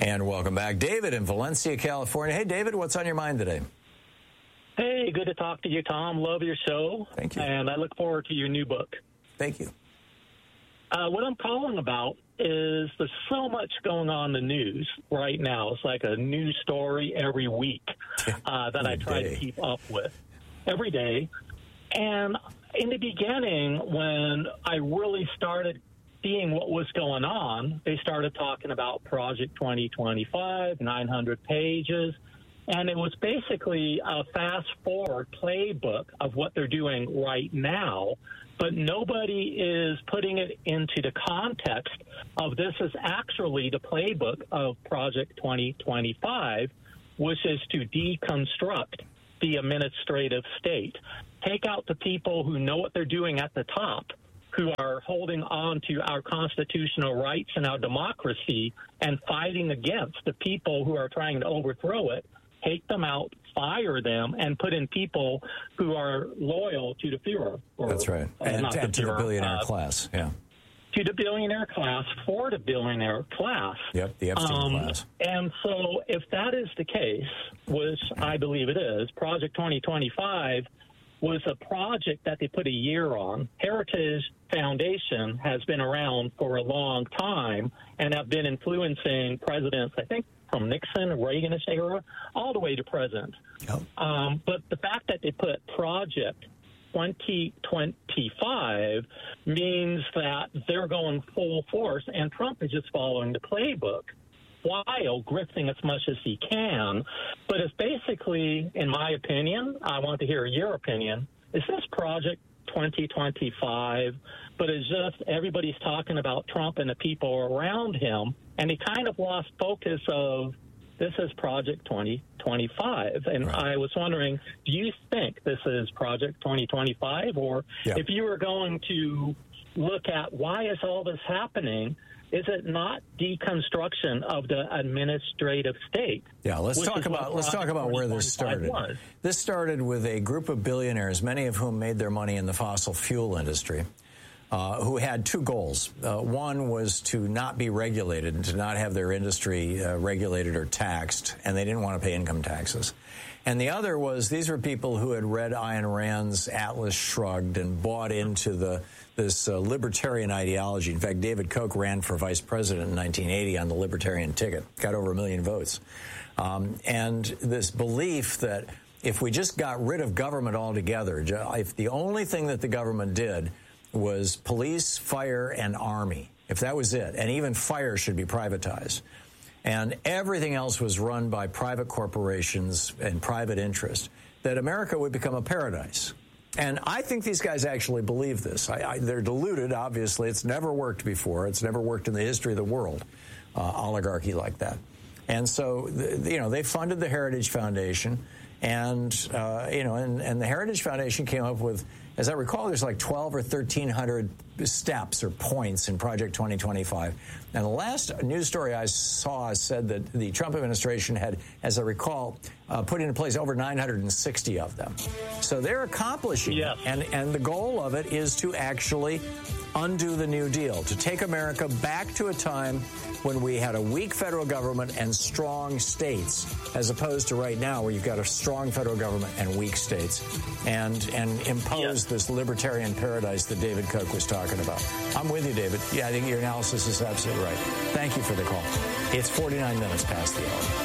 And welcome back. David in Valencia, California. Hey, David, what's on your mind today? Hey, good to talk to you, Tom. Love your show. Thank you. And I look forward to your new book. Thank you. What I'm calling about is there's so much going on in the news right now. It's like a news story every week that I try to keep up with every day. And in the beginning, when I really started seeing what was going on, they started talking about Project 2025, 900 pages, and it was basically a fast-forward playbook of what they're doing right now, but nobody is putting it into the context of this is actually the playbook of Project 2025, which is to deconstruct the administrative state. Take out the people who know what they're doing at the top, who are holding on to our constitutional rights and our democracy and fighting against the people who are trying to overthrow it. Take them out, fire them, and put in people who are loyal to the Führer. That's right. And to the billionaire class, yeah. To the billionaire class, for the billionaire class. Yep, the Epstein class. And so if that is the case, which I believe it is, Project 2025 was a project that they put a year on. Heritage Foundation has been around for a long time and have been influencing presidents, I think, from Nixon, Reaganist era, all the way to present. Yep. But the fact that they put Project 2025 means that they're going full force, and Trump is just following the playbook while grifting as much as he can. But it's basically, in my opinion, I want to hear your opinion, is this Project 2025, but it's just everybody's talking about Trump and the people around him, and he kind of lost focus of this is Project 2025. And right. I was wondering, do you think this is Project 2025? Or if you were going to look at why is all this happening, is it not deconstruction of the administrative state? Yeah, let's talk about where this started. This started with a group of billionaires, many of whom made their money in the fossil fuel industry, who had two goals. One was to not be regulated and to not have their industry regulated or taxed, and they didn't want to pay income taxes. And the other was these were people who had read Ayn Rand's Atlas Shrugged and bought into this libertarian ideology. In fact, David Koch ran for vice president in 1980 on the libertarian ticket, got over 1 million votes. And this belief that if we just got rid of government altogether, if the only thing that the government did was police, fire, and army, if that was it, and even fire should be privatized, and everything else was run by private corporations and private interest, that America would become a paradise. And I think these guys actually believe this. They're deluded, obviously. It's never worked before. It's never worked in the history of the world, oligarchy like that. And so, they funded the Heritage Foundation, and the Heritage Foundation came up with, as I recall, there's like 12 or 1,300 steps or points in Project 2025. And the last news story I saw said that the Trump administration had, as I recall, put into place over 960 of them. So they're accomplishing it. And the goal of it is to actually undo the New Deal, to take America back to a time when we had a weak federal government and strong states, as opposed to right now where you've got a strong federal government and weak states, and impose this libertarian paradise that David Koch was talking about. I'm with you, David. Yeah, I think your analysis is absolutely right. Thank you for the call. It's 49 minutes past the hour.